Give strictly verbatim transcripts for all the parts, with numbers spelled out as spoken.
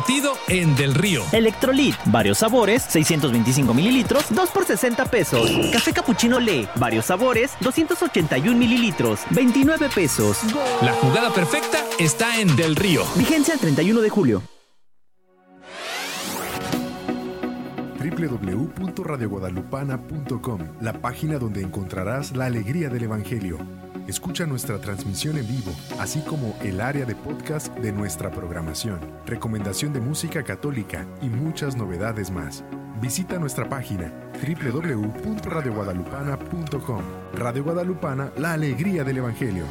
Partido en Del Río. Electrolit, varios sabores, seiscientos veinticinco mililitros, dos por sesenta pesos. Café Cappuccino Le, varios sabores, doscientos ochenta y uno mililitros, veintinueve pesos. La jugada perfecta está en Del Río. Vigencia el treinta y uno de julio. doble u doble u doble u punto radio guadalupana punto com, la página donde encontrarás la alegría del Evangelio. Escucha nuestra transmisión en vivo, así como el área de podcast de nuestra programación, recomendación de música católica y muchas novedades más. Visita nuestra página doble u doble u doble u punto radio guadalupana punto com. Radio Guadalupana, la alegría del Evangelio.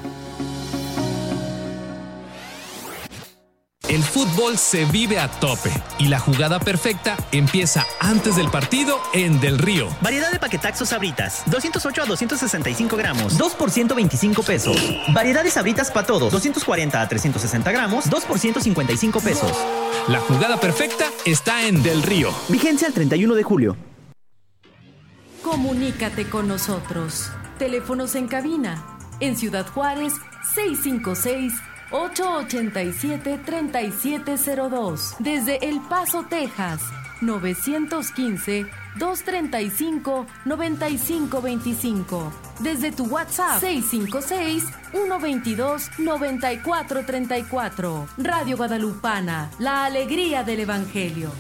El fútbol se vive a tope y la jugada perfecta empieza antes del partido en Del Río. Variedad de paquetaxos Sabritas, doscientos ocho a doscientos sesenta y cinco gramos, dos por ciento veinticinco pesos. Variedad de Sabritas para todos, doscientos cuarenta a trescientos sesenta gramos, dos por ciento cincuenta y cinco pesos. La jugada perfecta está en Del Río. Vigencia el treinta y uno de julio. Comunícate con nosotros. Teléfonos en cabina. En Ciudad Juárez, seis cinco seis, ocho ocho siete, tres siete cero dos. Desde El Paso, Texas, nueve uno cinco, dos tres cinco, nueve cinco dos cinco. Desde tu WhatsApp, seis cinco seis, uno dos dos, nueve cuatro tres cuatro. Radio Guadalupana, la alegría del Evangelio.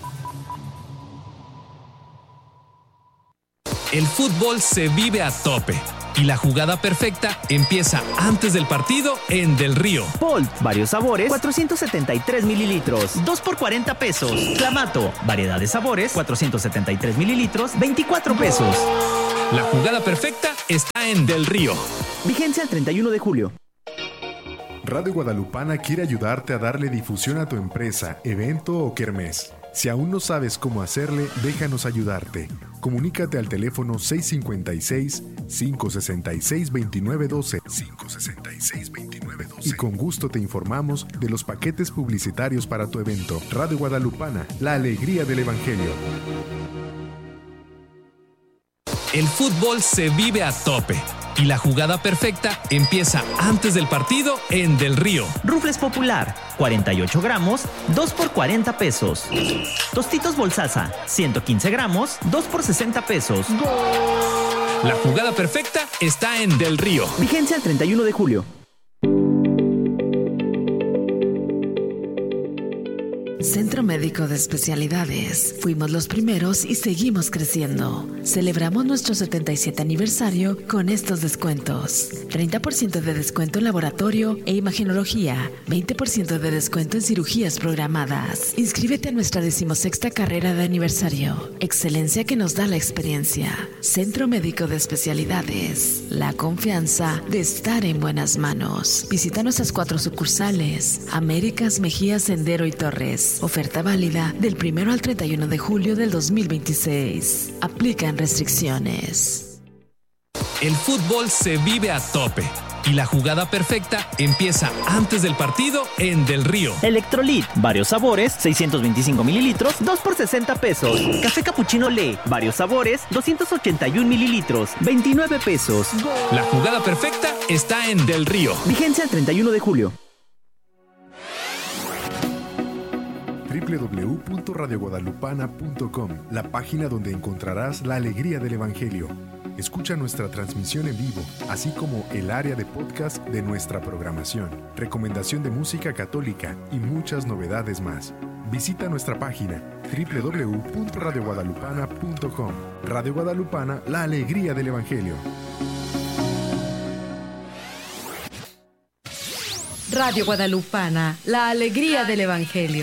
El fútbol se vive a tope y la jugada perfecta empieza antes del partido en Del Río. Bolt, varios sabores, cuatrocientos setenta y tres mililitros, dos por cuarenta pesos. Clamato, variedad de sabores, cuatrocientos setenta y tres mililitros, veinticuatro pesos. La jugada perfecta está en Del Río. Vigencia el treinta y uno de julio. Radio Guadalupana quiere ayudarte a darle difusión a tu empresa, evento o kermés. Si aún no sabes cómo hacerle, déjanos ayudarte. Comunícate al teléfono seis cinco seis, cinco seis seis, dos nueve uno dos, cinco seis seis, dos nueve uno dos, y con gusto te informamos de los paquetes publicitarios para tu evento. Radio Guadalupana, la alegría del Evangelio. El fútbol se vive a tope y la jugada perfecta empieza antes del partido en Del Río. Rufles Popular, cuarenta y ocho gramos, dos por cuarenta pesos. Tostitos Bolsaza, ciento quince gramos, dos por sesenta pesos. La jugada perfecta está en Del Río. Vigencia el treinta y uno de julio. Centro Médico de Especialidades. Fuimos los primeros y seguimos creciendo. Celebramos nuestro setenta y siete aniversario con estos descuentos. treinta por ciento de descuento en laboratorio e imagenología. veinte por ciento de descuento en cirugías programadas. Inscríbete a nuestra decimosexta carrera de aniversario. Excelencia que nos da la experiencia. Centro Médico de Especialidades. La confianza de estar en buenas manos. Visita nuestras cuatro sucursales. Américas, Mejía, Sendero y Torres. Oferta válida del primero al treinta y uno de julio del dos mil veintiséis. Aplican restricciones. El fútbol se vive a tope y la jugada perfecta empieza antes del partido en Del Río. Electrolit, varios sabores, seiscientos veinticinco mililitros, dos por sesenta pesos. Café Cappuccino Le, varios sabores, doscientos ochenta y uno mililitros, veintinueve pesos. La jugada perfecta está en Del Río. Vigencia el treinta y uno de julio. doble u doble u doble u punto radio guadalupana punto com, la página donde encontrarás la alegría del Evangelio. Escucha nuestra transmisión en vivo, así como el área de podcast de nuestra programación, recomendación de música católica y muchas novedades más. Visita nuestra página doble u doble u doble u punto radio guadalupana punto com. Radio Guadalupana, la alegría del Evangelio. Radio Guadalupana, la alegría del Evangelio.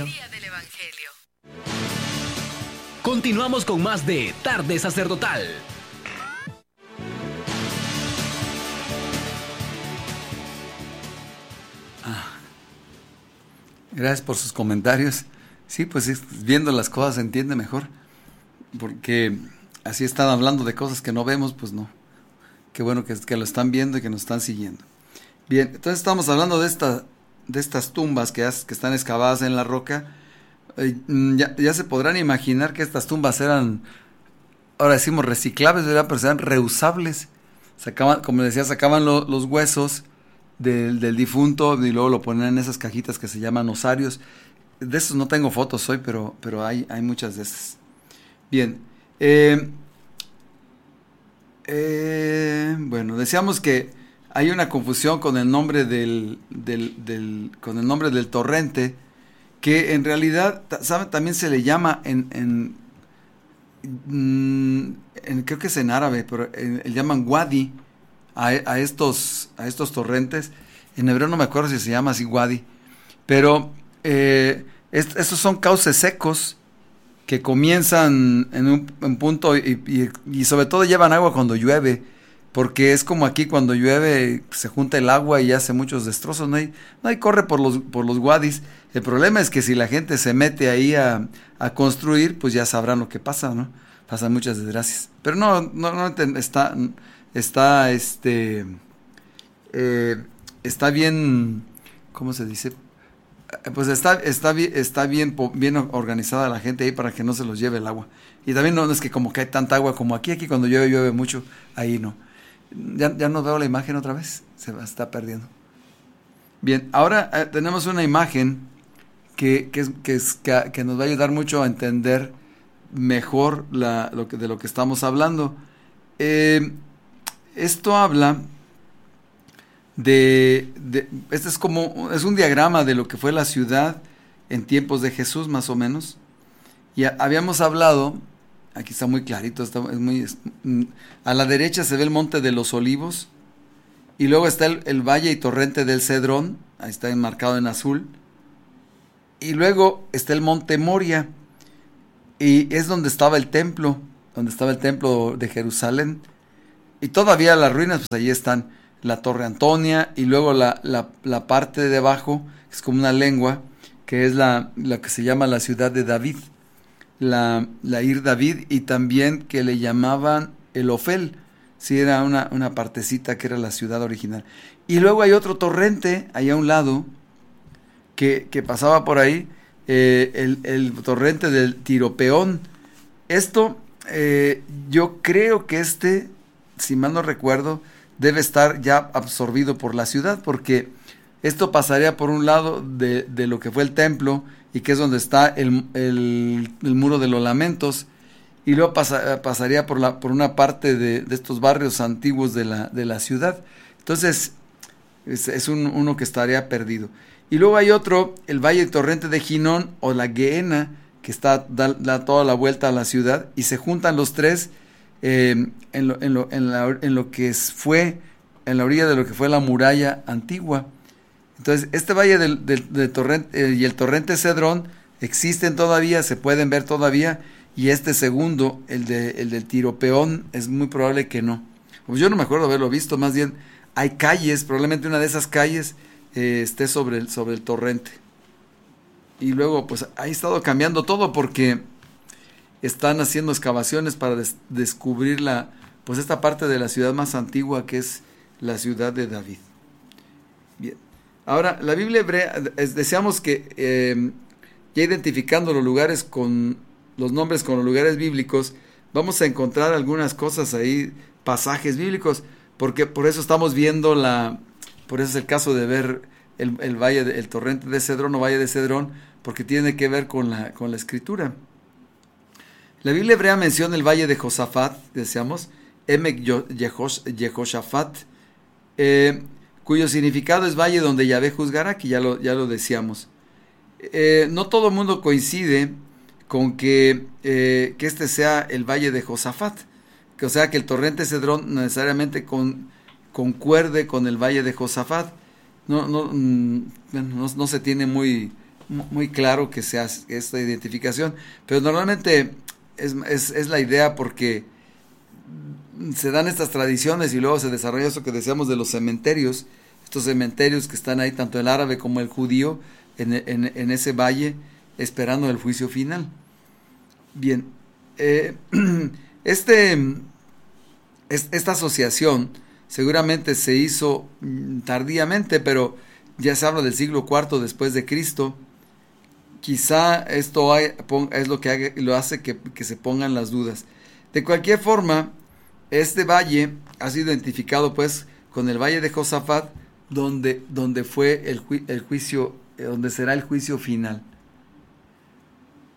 Continuamos con más de Tarde Sacerdotal. Ah, gracias por sus comentarios. Sí, pues viendo las cosas se entiende mejor. Porque así están hablando de cosas que no vemos, pues no. Qué bueno que, que lo están viendo y que nos están siguiendo. Bien, entonces estamos hablando de, esta, de estas tumbas que, que están excavadas en la roca. Ya, ya se podrán imaginar que estas tumbas eran, ahora decimos reciclables, ¿verdad? Pero eran reusables. Sacaban, como decía, sacaban lo, los huesos del, del difunto y luego lo ponían en esas cajitas que se llaman osarios. de esos no tengo fotos hoy, pero, pero hay, hay muchas de esas. Bien, eh, eh, bueno, decíamos que hay una confusión con el nombre del, del, del, con el nombre del torrente, que en realidad, ¿saben? También se le llama en, en, en creo que es en árabe, pero en, le llaman wadi a, a, estos, a estos torrentes. En hebreo no me acuerdo si se llama así wadi, pero eh, est, estos son cauces secos que comienzan en un en punto y, y, y sobre todo llevan agua cuando llueve, porque es como aquí cuando llueve se junta el agua y hace muchos destrozos, no hay, no hay corre por los, por los wadis. El problema es que si la gente se mete ahí a, a construir, pues ya sabrán lo que pasa, ¿no? Pasan muchas desgracias. Pero no, no, no está, está, este, eh, está bien, ¿cómo se dice? Pues está, está bien, está bien, bien organizada la gente ahí para que no se los lleve el agua. Y también no es que como que hay tanta agua como aquí, aquí cuando llueve, llueve mucho, ahí no. Ya, ya no veo la imagen otra vez, se va, está perdiendo. Bien, ahora eh, tenemos una imagen que, que, es, que, es, que, que nos va a ayudar mucho a entender mejor la, lo que, de lo que estamos hablando. Eh, esto habla de, de, este es como, es un diagrama de lo que fue la ciudad en tiempos de Jesús, más o menos. Y a, habíamos hablado, aquí está muy clarito, está, es muy, es, a la derecha se ve el monte de los Olivos, y luego está el, el valle y torrente del Cedrón, ahí está enmarcado en azul, y luego está el monte Moria, y es donde estaba el templo, donde estaba el templo de Jerusalén, y todavía las ruinas, pues allí están la Torre Antonia, y luego la, la, la parte de abajo, es como una lengua, que es la, la que se llama la ciudad de David, la, la Ir David, y también que le llamaban el Ofel, sí, era una, una partecita que era la ciudad original. Y luego hay otro torrente, allá a un lado, que, que pasaba por ahí, eh, el, el torrente del Tiropeón. Esto, eh, yo creo que este, si mal no recuerdo, debe estar ya absorbido por la ciudad, porque esto pasaría por un lado de, de lo que fue el templo, y que es donde está el, el, el muro de los lamentos, y luego pasa, pasaría por, la, por una parte de, de estos barrios antiguos de la, de la ciudad. Entonces, es, es un, uno que estaría perdido. Y luego hay otro, el Valle y Torrente de Ginón, o la Gehenna, que está, da, da toda la vuelta a la ciudad, y se juntan los tres eh, en, lo, en, lo, en, la, en lo que fue, en la orilla de lo que fue la muralla antigua. Entonces, este valle del, del, del torrente eh, y el torrente Cedrón existen todavía, se pueden ver todavía, y este segundo, el, de, el del Tiropeón, es muy probable que no. Pues yo no me acuerdo haberlo visto, más bien hay calles, probablemente una de esas calles eh, esté sobre el, sobre el torrente. Y luego, pues, ha estado cambiando todo porque están haciendo excavaciones para des, descubrir la, pues, esta parte de la ciudad más antigua, que es la ciudad de David. Bien. Ahora, la Biblia hebrea, es, deseamos que eh, ya identificando los lugares con los nombres con los lugares bíblicos, vamos a encontrar algunas cosas ahí, pasajes bíblicos, porque por eso estamos viendo la, por eso es el caso de ver el, el valle, de, el torrente de Cedrón o valle de Cedrón, porque tiene que ver con la, con la escritura. La Biblia hebrea menciona el valle de Josafat, decíamos, Emek Yehoshafat, eh, cuyo significado es valle donde Yahvé juzgará, que ya lo, ya lo decíamos. Eh, no todo el mundo coincide con que, eh, que este sea el valle de Josafat, que, o sea que el torrente Cedrón necesariamente con, concuerde con el valle de Josafat. No, no, no, no se tiene muy, muy claro que sea esta identificación, pero normalmente es, es, es la idea, porque se dan estas tradiciones y luego se desarrolla eso que decíamos de los cementerios, estos cementerios que están ahí, tanto el árabe como el judío, en, en, en ese valle, esperando el juicio final. Bien, eh, este, es, esta asociación seguramente se hizo tardíamente, pero ya se habla del siglo cuarto después de Cristo. Quizá esto hay, es lo que haga, lo hace que, que se pongan las dudas. De cualquier forma, este valle ha sido identificado pues con el valle de Josafat, donde, donde fue el, ju, el juicio, donde será el juicio final.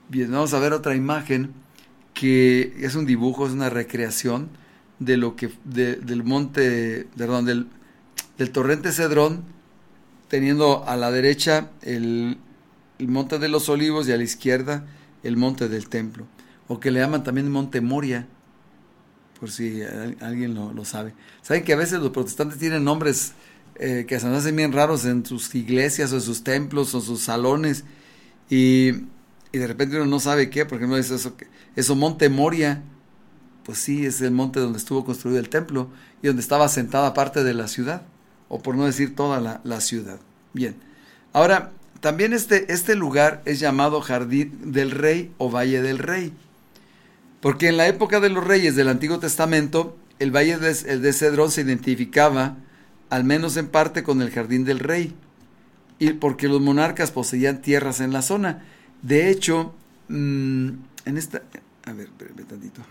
Bien, vamos a ver otra imagen que es un dibujo, es una recreación de lo que de, del monte, perdón, del, del torrente Cedrón, teniendo a la derecha el, el monte de los Olivos y a la izquierda el monte del templo, o que le llaman también monte Moria, por si alguien lo, lo sabe. Saben que a veces los protestantes tienen nombres eh, que se nos hacen bien raros en sus iglesias o en sus templos o sus salones, y y de repente uno no sabe qué, porque no es eso, eso monte Moria, pues sí, es el monte donde estuvo construido el templo y donde estaba asentada parte de la ciudad, o por no decir toda la, la ciudad. Bien, ahora, también este, este lugar es llamado Jardín del Rey o Valle del Rey, porque en la época de los reyes del Antiguo Testamento, el Valle de, el de Cedrón se identificaba, al menos en parte, con el Jardín del Rey, y porque los monarcas poseían tierras en la zona. De hecho, mmm, en esta... A ver, espérame tantito.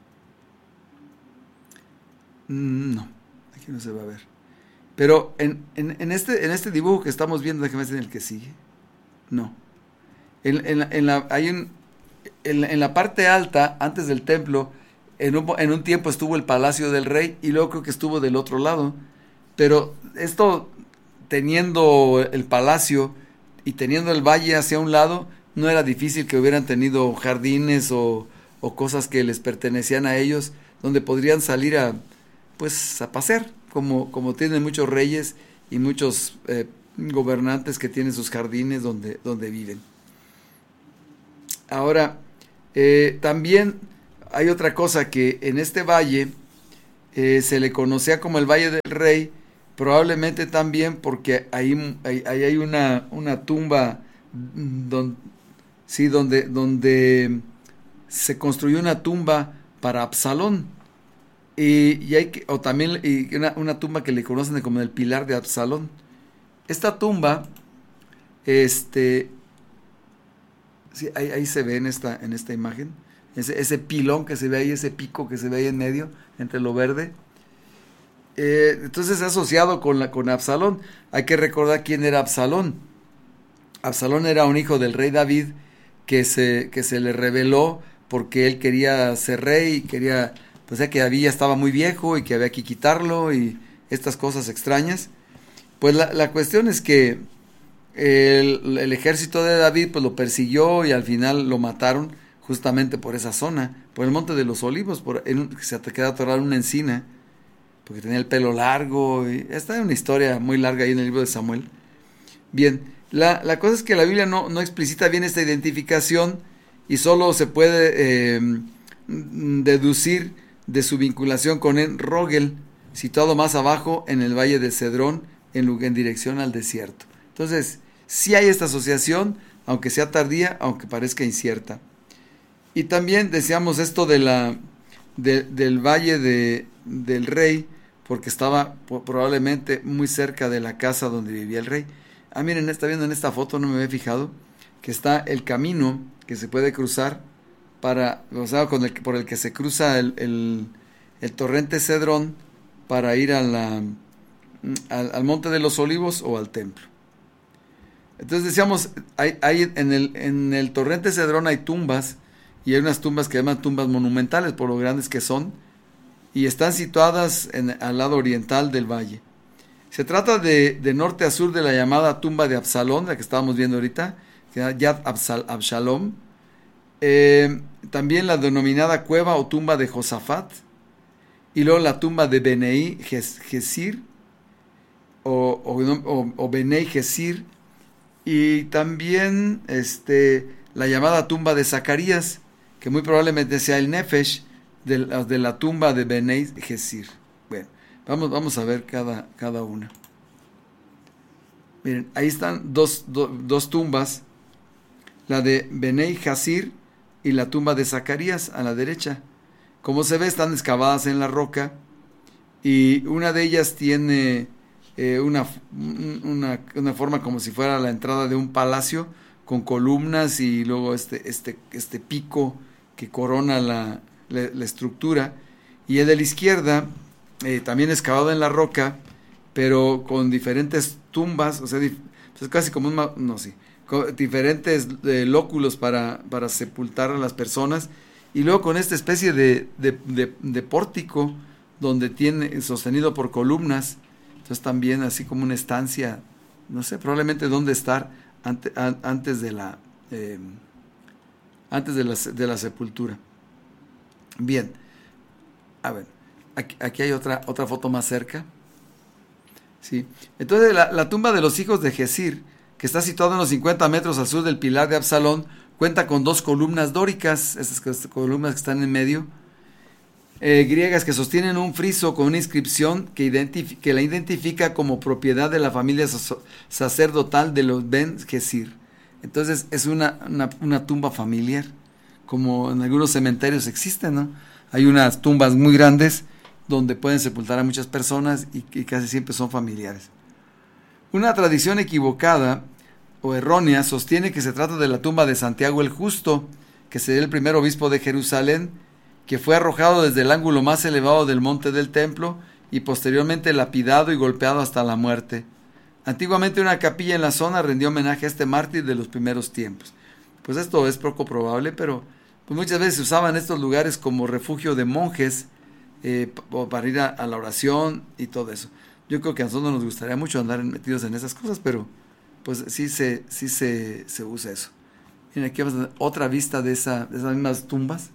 Mm, no, aquí no se va a ver. Pero en, en, en, este, en este dibujo que estamos viendo, déjame ver en el que sigue. No. En, en, en, la, hay un, en, en la parte alta, antes del templo, en un, en un tiempo estuvo el palacio del rey y luego creo que estuvo del otro lado. Pero esto, teniendo el palacio y teniendo el valle hacia un lado, no era difícil que hubieran tenido jardines o, o cosas que les pertenecían a ellos, donde podrían salir a, pues, a pasear, como, como tienen muchos reyes y muchos eh, gobernantes que tienen sus jardines donde, donde viven. Ahora, eh, también hay otra cosa que en este valle eh, se le conocía como el Valle del Rey, probablemente también porque ahí, ahí, ahí hay una, una tumba donde, sí, donde, donde se construyó una tumba para Absalón, y, y hay que, o también y una, una tumba que le conocen como el Pilar de Absalón. Esta tumba, este, sí, ahí, ahí se ve en esta, en esta imagen, ese, ese pilón que se ve ahí, ese pico que se ve ahí en medio, entre lo verde. Eh, entonces es asociado con, la, con Absalón. Hay que recordar quién era Absalón. Absalón era un hijo del rey David que se, que se le rebeló porque él quería ser rey y quería, pues ya que había, estaba muy viejo y que había que quitarlo y estas cosas extrañas. Pues la, la cuestión es que el, el ejército de David pues lo persiguió y al final lo mataron justamente por esa zona, por el monte de los Olivos, por, en un, se quedó atorado en una encina, porque tenía el pelo largo, y esta es una historia muy larga ahí en el libro de Samuel. Bien, la, la cosa es que la Biblia no, no explicita bien esta identificación y solo se puede eh, deducir de su vinculación con En Rogel, situado más abajo en el Valle de Cedrón, en, en dirección al desierto. Entonces, sí hay esta asociación, aunque sea tardía, aunque parezca incierta. Y también decíamos esto de la, de, del Valle de, del Rey, porque estaba probablemente muy cerca de la casa donde vivía el rey. Ah, miren, está viendo en esta foto, no me había fijado, que está el camino que se puede cruzar, para, o sea, con el, por el que se cruza el, el, el torrente Cedrón para ir a la, al, al Monte de los Olivos o al templo. Entonces decíamos, hay, hay en, el, en el torrente Cedrón hay tumbas, y hay unas tumbas que llaman tumbas monumentales por lo grandes que son, y están situadas en, al lado oriental del valle. Se trata de, de norte a sur de la llamada tumba de Absalón, la que estábamos viendo ahorita, que era Yad Absal, Absalom, eh, también la denominada cueva o tumba de Josafat, y luego la tumba de Benei Gesir, o, o, o, o Benei Gesir, y también este, la llamada tumba de Zacarías, que muy probablemente sea el Nefesh, De la, de la tumba de Benei Gesir. Bueno, vamos, vamos a ver cada, cada una. Miren, ahí están dos, do, dos tumbas, la de Benei Gesir y la tumba de Zacarías a la derecha. Como se ve, están excavadas en la roca y una de ellas tiene eh, una, una, una forma como si fuera la entrada de un palacio con columnas y luego este, este, este pico que corona la La, la estructura, y el de la izquierda eh, también excavado en la roca, pero con diferentes tumbas, o sea, dif- pues casi como un, no, sí, con diferentes eh, lóculos para, para sepultar a las personas, y luego con esta especie de, de, de, de pórtico donde tiene sostenido por columnas. Entonces también así como una estancia, no sé, probablemente dónde estar ante, an, antes de la eh, antes de la, de la sepultura. Bien, a ver, aquí, aquí hay otra otra foto más cerca. Sí. Entonces la, la tumba de los hijos de Gesir, que está situada a unos cincuenta metros al sur del pilar de Absalón, cuenta con dos columnas dóricas, esas columnas que están en medio, eh, griegas, que sostienen un friso con una inscripción que, identif- que la identifica como propiedad de la familia sacerdotal de los Ben Gesir. Entonces es una, una, una tumba familiar, como en algunos cementerios existen, ¿no? Hay unas tumbas muy grandes donde pueden sepultar a muchas personas y, y casi siempre son familiares. Una tradición equivocada o errónea sostiene que se trata de la tumba de Santiago el Justo, que sería el primer obispo de Jerusalén, que fue arrojado desde el ángulo más elevado del monte del templo y posteriormente lapidado y golpeado hasta la muerte. Antiguamente una capilla en la zona rindió homenaje a este mártir de los primeros tiempos. Pues esto es poco probable, pero pues muchas veces se usaban estos lugares como refugio de monjes, eh, para ir a, a la oración y todo eso. Yo creo que a nosotros nos gustaría mucho andar metidos en esas cosas, pero pues sí se, sí se, se usa eso. Miren, aquí vamos a ver otra vista de, esa, de esas mismas tumbas.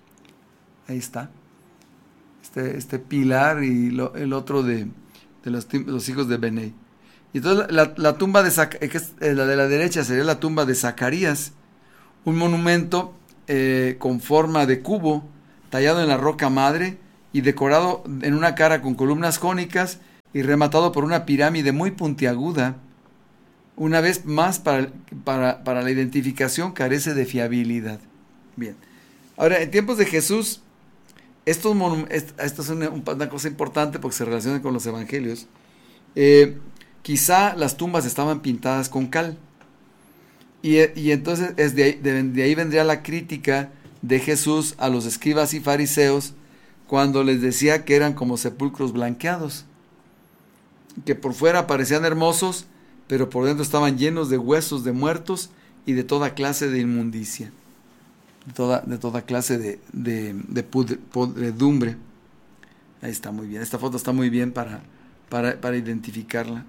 Ahí está. Este, este pilar y lo, el otro de, de los, los hijos de Benei. Y entonces la, la tumba de Zac- que es, la de la derecha sería la tumba de Zacarías, un monumento eh, con forma de cubo, tallado en la roca madre y decorado en una cara con columnas jónicas y rematado por una pirámide muy puntiaguda. Una vez más, para, para, para la identificación carece de fiabilidad. Bien. Ahora, en tiempos de Jesús, estos monum- est- esto es una, una cosa importante porque se relaciona con los evangelios. Eh, quizá las tumbas estaban pintadas con cal. Y, y entonces es de, ahí, de, de ahí vendría la crítica de Jesús a los escribas y fariseos cuando les decía que eran como sepulcros blanqueados, que por fuera parecían hermosos, pero por dentro estaban llenos de huesos de muertos y de toda clase de inmundicia, de toda, de toda clase de, de, de pudre, podredumbre. Ahí está muy bien, esta foto está muy bien para, para, para identificarla.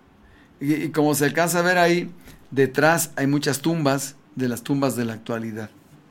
Y, y como se alcanza a ver ahí, detrás hay muchas tumbas de las tumbas de la actualidad.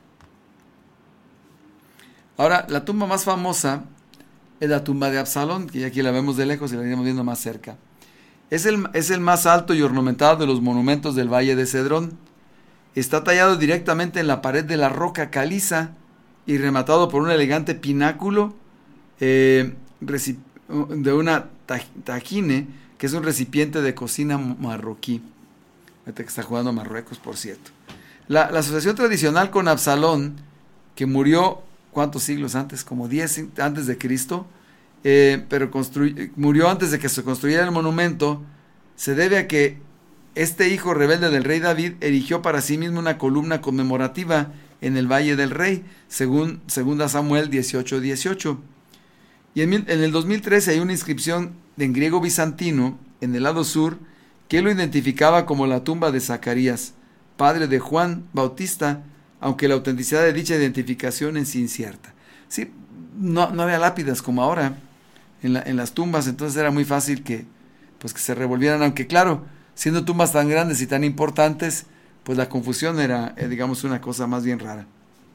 Ahora, la tumba más famosa es la tumba de Absalón, que aquí la vemos de lejos y la iremos viendo más cerca. Es el, es el más alto y ornamentado de los monumentos del Valle de Cedrón. Está tallado directamente en la pared de la roca caliza y rematado por un elegante pináculo eh, de una tajine, que es un recipiente de cocina marroquí. Este que está jugando a Marruecos, por cierto. La, la asociación tradicional con Absalón, que murió, ¿cuántos siglos antes? Como diez antes de Cristo, eh, pero construy, murió antes de que se construyera el monumento, se debe a que este hijo rebelde del rey David erigió para sí mismo una columna conmemorativa en el Valle del Rey, según segunda Samuel dieciocho dieciocho. Y en, mil, en el dos mil trece hay una inscripción en griego bizantino en el lado sur que lo identificaba como la tumba de Zacarías, padre de Juan Bautista, aunque la autenticidad de dicha identificación es incierta. Sí, no, no había lápidas como ahora en, la, en las tumbas, entonces era muy fácil que, pues, que se revolvieran, aunque claro, siendo tumbas tan grandes y tan importantes, pues la confusión era, eh, digamos, una cosa más bien rara.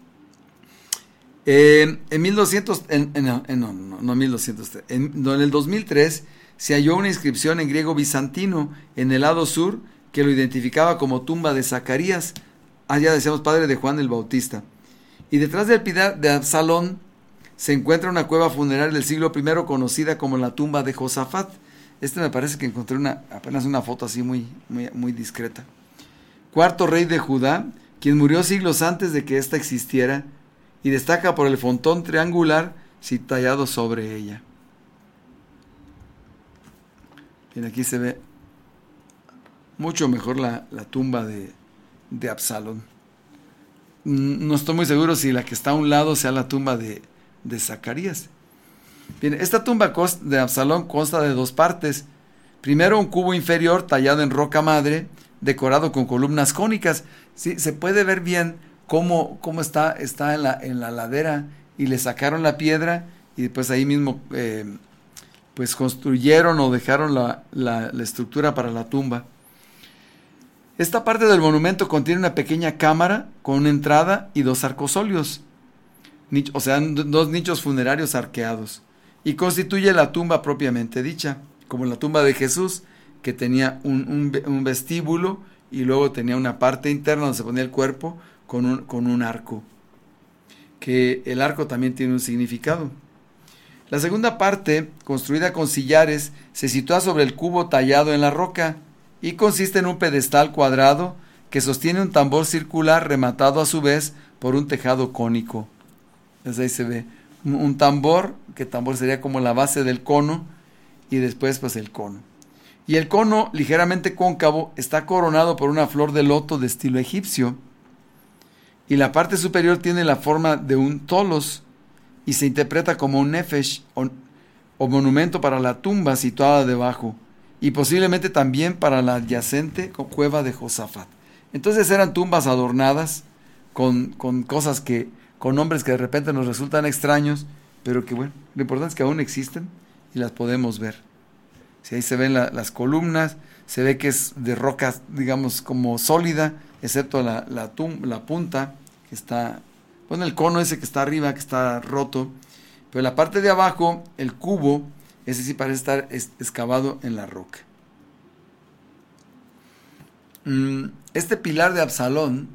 Eh, en mil doscientos, en, en, no, no, no, no mil doscientos, en, no, en el dos mil tres se halló una inscripción en griego bizantino en el lado sur que lo identificaba como tumba de Zacarías, allá decíamos padre de Juan el Bautista. Y detrás del pilar de Absalón se encuentra una cueva funeraria del siglo primero conocida como la tumba de Josafat. Este me parece que encontré una, apenas una foto así muy, muy, muy discreta. Cuarto rey de Judá, quien murió siglos antes de que ésta existiera, y destaca por el frontón triangular sí, tallado sobre ella. Bien, aquí se ve mucho mejor la, la tumba de, de Absalón. No estoy muy seguro si la que está a un lado sea la tumba de, de Zacarías. Bien, esta tumba de Absalón consta de dos partes. Primero, un cubo inferior tallado en roca madre, decorado con columnas cónicas. Sí, se puede ver bien cómo, cómo está, está en, la, en la ladera, y le sacaron la piedra y después ahí mismo eh, pues construyeron o dejaron la, la, la estructura para la tumba. Esta parte del monumento contiene una pequeña cámara con una entrada y dos arcosolios, o sea, dos nichos funerarios arqueados, y constituye la tumba propiamente dicha, como la tumba de Jesús, que tenía un, un, un vestíbulo y luego tenía una parte interna donde se ponía el cuerpo con un, con un arco, que el arco también tiene un significado. La segunda parte, construida con sillares, se sitúa sobre el cubo tallado en la roca y consiste en un pedestal cuadrado que sostiene un tambor circular rematado a su vez por un tejado cónico. Entonces ahí se ve un, un tambor, que tambor sería como la base del cono, y después pues el cono. Y el cono, ligeramente cóncavo, está coronado por una flor de loto de estilo egipcio, y la parte superior tiene la forma de un tolos, y se interpreta como un nefesh, o, o monumento para la tumba situada debajo, y posiblemente también para la adyacente cueva de Josafat. Entonces eran tumbas adornadas con, con cosas que, con nombres que de repente nos resultan extraños, pero que bueno, lo importante es que aún existen y las podemos ver. Si ahí se ven la, las columnas, se ve que es de roca, digamos, como sólida, excepto la, la, tum, la punta, que está, bueno, el cono ese que está arriba, que está roto, pero la parte de abajo, el cubo, ese sí parece estar es, excavado en la roca. Este pilar de Absalón,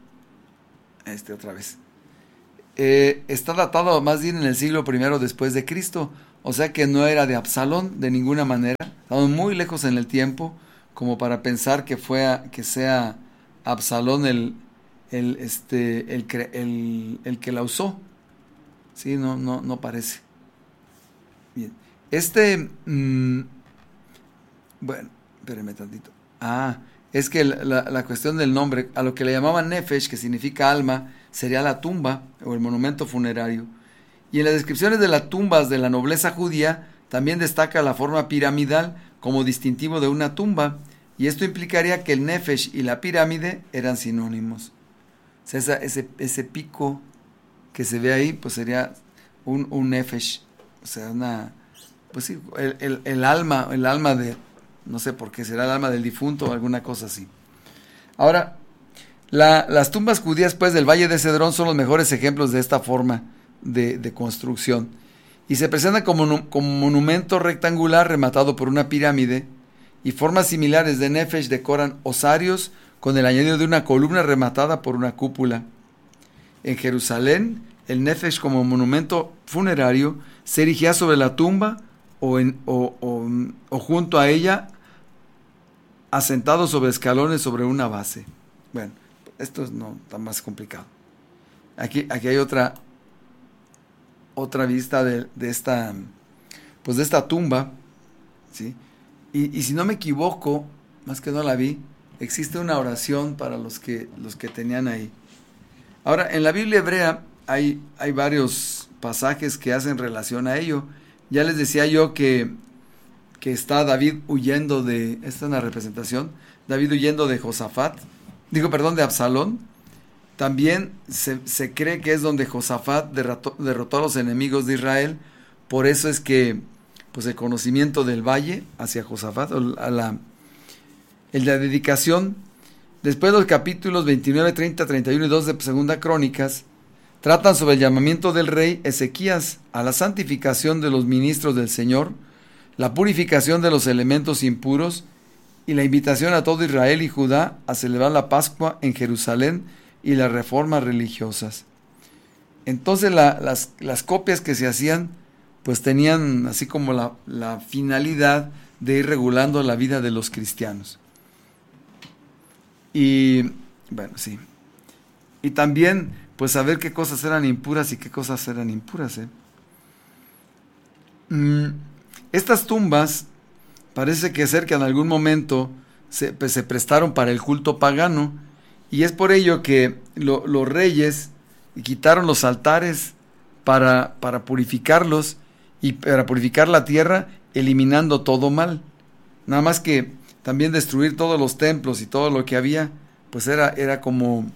este otra vez, eh, está datado más bien en el siglo primero después de Cristo, o sea que no era de Absalón de ninguna manera. Estamos muy lejos en el tiempo como para pensar que fue a, que sea Absalón el el este el, el, el que la usó. Sí, no no no parece. Bien. Este mmm, bueno, espérenme tantito. Ah, es que la, la cuestión del nombre, a lo que le llamaban Nefesh, que significa alma, sería la tumba o el monumento funerario. Y en las descripciones de las tumbas de la nobleza judía también destaca la forma piramidal como distintivo de una tumba, y esto implicaría que el Nefesh y la pirámide eran sinónimos. O sea, esa, ese, ese pico que se ve ahí, pues sería un, un Nefesh, o sea, una, pues sí, el, el, el alma, el alma de, no sé por qué, será el alma del difunto o alguna cosa así. Ahora, la, las tumbas judías pues del Valle de Cedrón son los mejores ejemplos de esta forma de, de construcción, y se presentan como, como monumento rectangular rematado por una pirámide, y formas similares de Nefesh decoran osarios con el añadido de una columna rematada por una cúpula. En Jerusalén, el Nefesh como monumento funerario se erigía sobre la tumba o, en, o, o, o junto a ella, asentado sobre escalones sobre una base. Bueno, esto es no tan más complicado. Aquí, aquí hay otra otra vista de, de esta pues de esta tumba, ¿sí? Y, y si no me equivoco, más que no la vi, existe una oración para los que los que tenían ahí. Ahora, en la Biblia hebrea hay, hay varios pasajes que hacen relación a ello. Ya les decía yo que, que está David huyendo de, esta es una representación, David huyendo de Josafat, digo, perdón, de Absalón. También se, se cree que es donde Josafat derrotó, derrotó a los enemigos de Israel. Por eso es que pues el conocimiento del valle hacia Josafat, a la, el de la dedicación, después los capítulos veintinueve, treinta, treinta y uno y dos de Segunda Crónicas, tratan sobre el llamamiento del rey Ezequías a la santificación de los ministros del Señor, la purificación de los elementos impuros y la invitación a todo Israel y Judá a celebrar la Pascua en Jerusalén y las reformas religiosas. Entonces la, las, las copias que se hacían pues tenían así como la, la finalidad de ir regulando la vida de los cristianos. Y bueno, sí. Y también pues saber qué cosas eran impuras y qué cosas eran impuras. ¿eh? Mm, estas tumbas parece que ser que en algún momento se, pues, se prestaron para el culto pagano, y es por ello que lo, los reyes quitaron los altares para, para purificarlos y para purificar la tierra, eliminando todo mal. Nada más que también destruir todos los templos y todo lo que había, pues era, era como,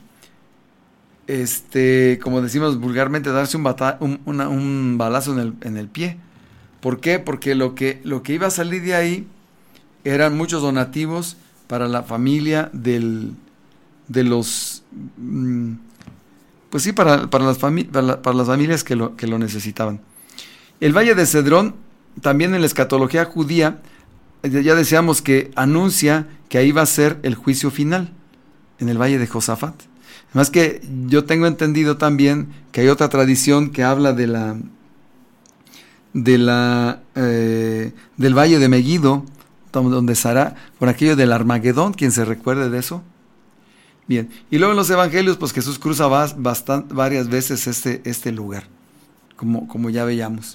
este, como decimos vulgarmente, darse un, bata, un, una, un balazo en el, en el pie. ¿Por qué? Porque lo que, lo que iba a salir de ahí eran muchos donativos para la familia del, de los, pues sí, para, para, las, fami- para, la, para las familias que lo, que lo necesitaban. El Valle de Cedrón, también en la escatología judía, ya decíamos que anuncia que ahí va a ser el juicio final, en el Valle de Josafat. Además que yo tengo entendido también que hay otra tradición que habla de la, de la, eh, del Valle de Megiddo, donde estará por aquello del Armagedón, quien se recuerde de eso. Bien, y luego en los evangelios, pues Jesús cruza bastante, varias veces este, este lugar, como, como ya veíamos.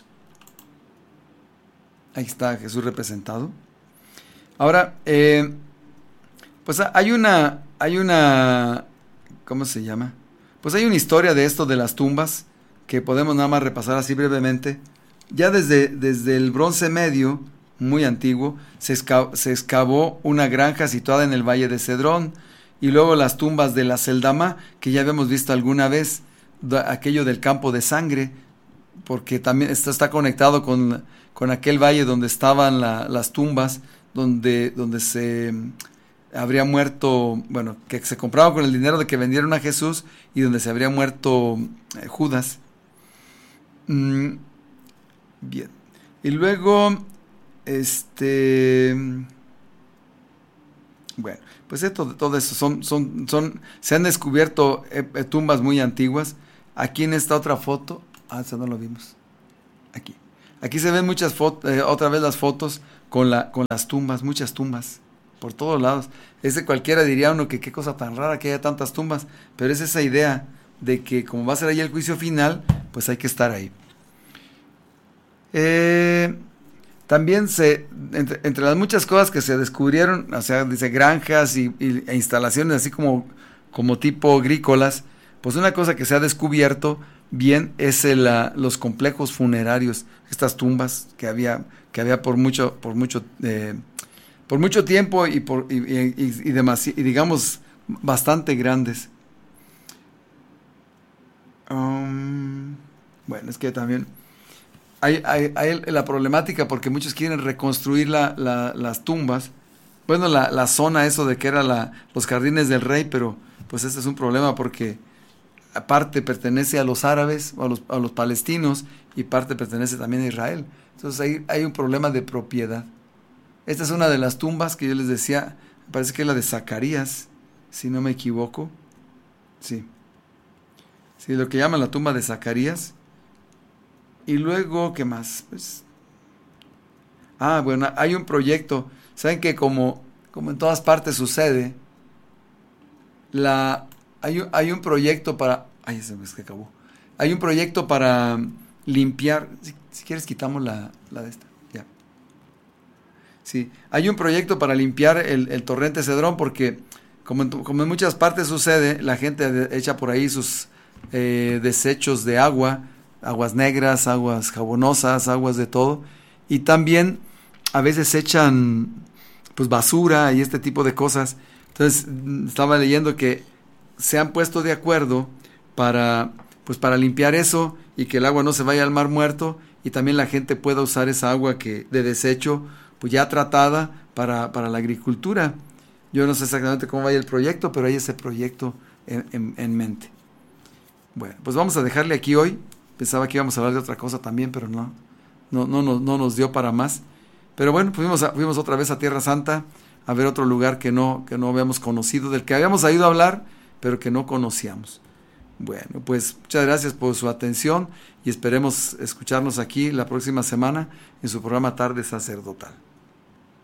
Ahí está Jesús representado. Ahora, eh, pues hay una, hay una, ¿cómo se llama? Pues hay una historia de esto de las tumbas, que podemos nada más repasar así brevemente. Ya desde, desde el Bronce Medio, muy antiguo, se, esca- se excavó una granja situada en el Valle de Cedrón, y luego las tumbas de la Seldama, que ya habíamos visto alguna vez, da, aquello del campo de sangre, porque también esto está conectado con, con aquel valle donde estaban la, las tumbas, donde, donde se habría muerto, bueno, que se compraba con el dinero de que vendieron a Jesús, y donde se habría muerto eh, Judas. Mm, bien. Y luego, este, bueno, pues esto, todo eso, son, son, son, se han descubierto eh, tumbas muy antiguas. Aquí en esta otra foto, ah, eso no lo vimos, aquí. Aquí se ven muchas fotos, eh, otra vez las fotos con, la, con las tumbas, muchas tumbas, por todos lados. Ese cualquiera diría uno que qué cosa tan rara que haya tantas tumbas, pero es esa idea de que como va a ser ahí el juicio final, pues hay que estar ahí. Eh, también se, entre, entre las muchas cosas que se descubrieron, o sea, dice granjas y, y, e instalaciones así como, como tipo agrícolas, pues una cosa que se ha descubierto bien es el, uh, los complejos funerarios, estas tumbas que había, que había por mucho, por mucho, eh, por mucho tiempo y por y, y, y, y, demasi- y digamos bastante grandes. Um, bueno, es que también hay, hay, hay la problemática porque muchos quieren reconstruir la, la, las tumbas, bueno, la, la zona eso de que era la, los jardines del rey, pero pues este es un problema porque parte pertenece a los árabes, a los, a los palestinos, y parte pertenece también a Israel. Entonces ahí hay un problema de propiedad. Esta es una de las tumbas que yo les decía, me parece que es la de Zacarías, si no me equivoco. Sí. Sí, lo que llaman la tumba de Zacarías. Y luego, ¿qué más? Pues, ah, bueno, hay un proyecto. ¿Saben que como, como en todas partes sucede, la... Hay un, hay un proyecto para... Ay, se me acabó. Hay un proyecto para limpiar... Si, si quieres quitamos la, la de esta. Ya. Sí. Hay un proyecto para limpiar el, el torrente Cedrón porque, como en, como en muchas partes sucede, la gente echa por ahí sus eh, desechos de agua, aguas negras, aguas jabonosas, aguas de todo. Y también a veces echan pues basura y este tipo de cosas. Entonces, estaba leyendo que se han puesto de acuerdo para, pues para limpiar eso y que el agua no se vaya al mar muerto y también la gente pueda usar esa agua que de desecho pues ya tratada para, para la agricultura. Yo no sé exactamente cómo vaya el proyecto, pero hay ese proyecto en, en, en mente. Bueno, pues vamos a dejarle aquí hoy. Pensaba que íbamos a hablar de otra cosa también, pero no, no, no, no, no nos dio para más. Pero bueno, fuimos, a, fuimos otra vez a Tierra Santa a ver otro lugar que no, que no habíamos conocido, del que habíamos ido a hablar, pero que no conocíamos. Bueno, pues muchas gracias por su atención y esperemos escucharnos aquí la próxima semana en su programa Tarde Sacerdotal.